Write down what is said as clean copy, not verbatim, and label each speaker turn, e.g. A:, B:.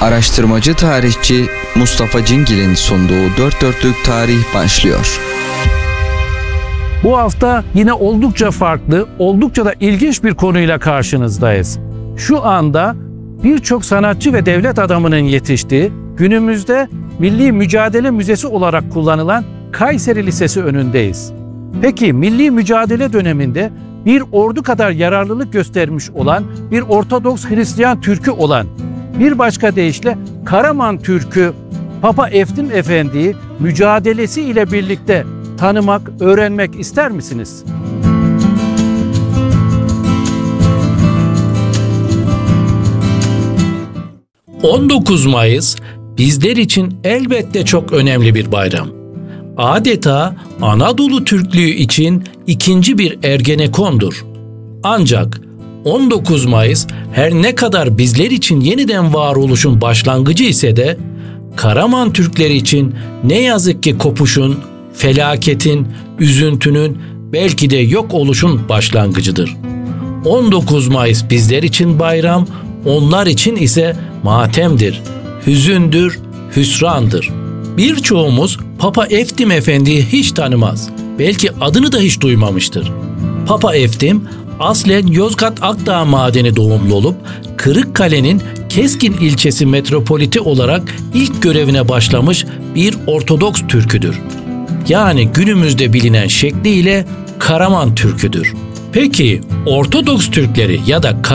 A: Araştırmacı tarihçi Mustafa Cingil'in sunduğu Dört Dörtlük Tarih başlıyor.
B: Bu hafta yine oldukça farklı, oldukça da ilginç bir konuyla karşınızdayız. Şu anda birçok sanatçı ve devlet adamının yetiştiği, günümüzde Milli Mücadele Müzesi olarak kullanılan Kayseri Lisesi önündeyiz. Peki milli mücadele döneminde bir ordu kadar yararlılık göstermiş olan bir Ortodoks Hristiyan Türk'ü olan, bir başka deyişle Karaman Türk'ü Papa Eftim Efendi'yi mücadelesi ile birlikte tanımak, öğrenmek ister misiniz?
C: ...19 Mayıs bizler için elbette çok önemli bir bayram. Adeta Anadolu Türklüğü için ikinci bir Ergenekon'dur. Ancak 19 Mayıs her ne kadar bizler için yeniden varoluşun başlangıcı ise de Karaman Türkleri için ne yazık ki kopuşun, felaketin, üzüntünün, belki de yok oluşun başlangıcıdır. 19 Mayıs bizler için bayram, onlar için ise matemdir, hüzündür, hüsrandır. Birçoğumuz Papa Eftim Efendi'yi hiç tanımaz, belki adını da hiç duymamıştır. Papa Eftim, aslen Yozgat Akdağ Madeni doğumlu olup Kırıkkale'nin Keskin ilçesi metropoliti olarak ilk görevine başlamış bir Ortodoks Türküdür. Yani günümüzde bilinen şekliyle Karaman Türküdür. Peki Ortodoks Türkleri ya da